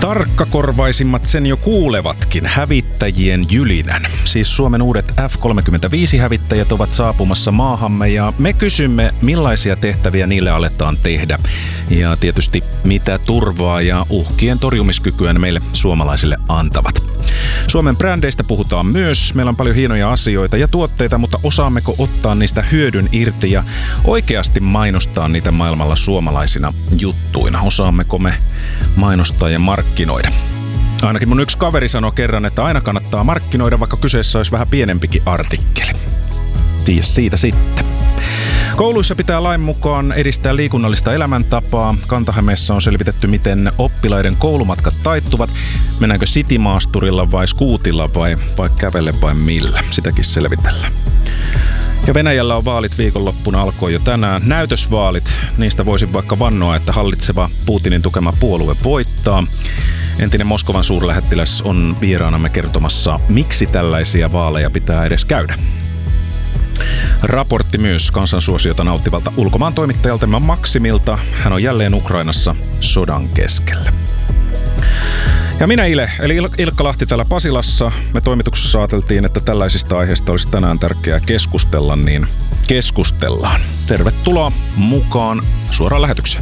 Tarkkakorvaisimmat sen jo kuulevatkin, hävittäjien jylinän. Siis Suomen uudet F-35-hävittäjät ovat saapumassa maahamme ja me kysymme, millaisia tehtäviä niille aletaan tehdä. Ja tietysti mitä turvaa ja uhkien torjumiskykyä ne meille suomalaisille antavat. Suomen brändeistä puhutaan myös. Meillä on paljon hienoja asioita ja tuotteita, mutta osaammeko ottaa niistä hyödyn irti ja oikeasti mainostaa niitä maailmalla suomalaisina juttuina? Osaammeko me mainostaa ja markkinoida? Ainakin mun yksi kaveri sanoi kerran, että aina kannattaa markkinoida, vaikka kyseessä olisi vähän pienempikin artikkeli. Tiedä siitä sitten. Kouluissa pitää lain mukaan edistää liikunnallista elämäntapaa. Kanta-Hämeessä on selvitetty, miten oppilaiden koulumatkat taittuvat. Mennäänkö citymaasturilla vai skuutilla vai kävelle vai millä? Sitäkin selvitellään. Ja Venäjällä on vaalit viikonloppuna, alkoi jo tänään. Näytösvaalit, niistä voisin vaikka vannoa, että hallitseva Putinin tukema puolue voittaa. Entinen Moskovan suurlähettiläs on vieraanamme kertomassa, miksi tällaisia vaaleja pitää edes käydä. Raportti myös kansansuosiota nauttivalta ulkomaan toimittajaltamme Maksimilta. Hän on jälleen Ukrainassa sodan keskellä. Ja minä Ile, eli Ilkka Lahti täällä Pasilassa. Me toimituksessa ajateltiin, että tällaisista aiheista olisi tänään tärkeää keskustella, niin keskustellaan. Tervetuloa mukaan suoraan lähetykseen.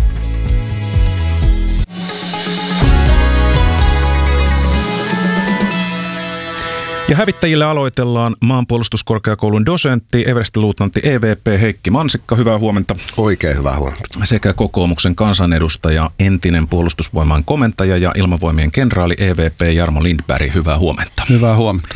Ja hävittäjille aloitellaan maanpuolustuskorkeakoulun dosentti, everstiluutnantti EVP Heikki Mansikka. Hyvää huomenta. Oikein hyvää huomenta. Sekä kokoomuksen kansanedustaja, entinen puolustusvoimain komentaja ja ilmavoimien kenraali EVP Jarmo Lindberg. Hyvää huomenta. Hyvää huomenta.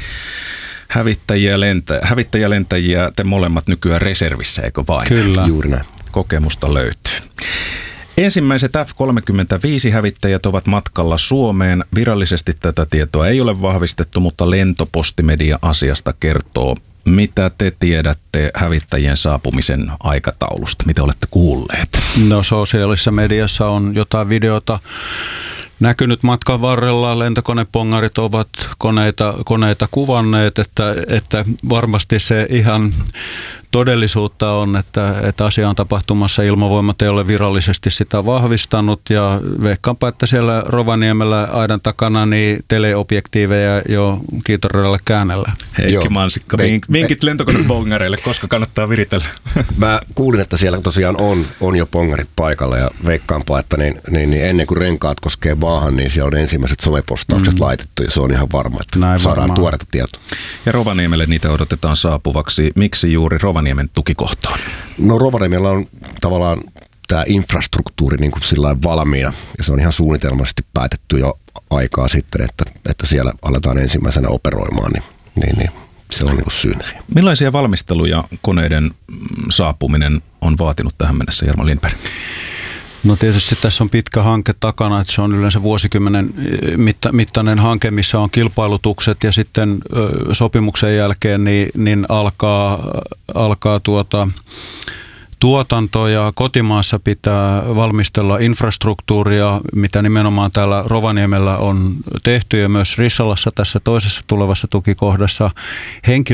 Hävittäjälentäjiä te molemmat nykyään reservissä, eikö vain? Kyllä. Juuri näin. Kokemusta löytyy. Ensimmäiset F-35-hävittäjät ovat matkalla Suomeen. Virallisesti tätä tietoa ei ole vahvistettu, mutta lentopostimedia asiasta kertoo. Mitä te tiedätte hävittäjien saapumisen aikataulusta? Mitä olette kuulleet? No sosiaalisessa mediassa on jotain videota näkynyt matkan varrella. Lentokonepongarit ovat koneita kuvanneet, että varmasti se ihan todellisuutta on, että asia on tapahtumassa. Ilmavoimat ei ole virallisesti sitä vahvistanut ja veikkaanpa, että siellä Rovaniemellä aidan takana niin teleobjektiiveja jo kiitoradalla käännellä. Heikki Mansikka, vinkit lentokonepongareille, koska kannattaa viritellä? Mä kuulin, että siellä tosiaan on jo pongarit paikalla ja veikkaanpa, että niin ennen kuin renkaat koskee maahan, niin siellä on ensimmäiset somepostaukset laitettu ja se on ihan varma, että näin saadaan tuoretta tietoa. Ja Rovaniemelle niitä odotetaan saapuvaksi. Miksi juuri Rovaniemen tukikohtaan? No Rovaniemellä on tavallaan tämä infrastruktuuri niin kuin sillain valmiina ja se on ihan suunnitelmallisesti päätetty jo aikaa sitten, että siellä aletaan ensimmäisenä operoimaan, niin se on niin kuin syynä siihen. Millaisia valmisteluja koneiden saapuminen on vaatinut tähän mennessä, Jarmo Lindberg? No tietysti tässä on pitkä hanke takana, että se on yleensä vuosikymmenen mittainen hanke, missä on kilpailutukset ja sitten sopimuksen jälkeen niin alkaa tuotanto ja kotimaassa pitää valmistella infrastruktuuria, mitä nimenomaan täällä Rovaniemellä on tehty ja myös Rissalassa tässä toisessa tulevassa tukikohdassa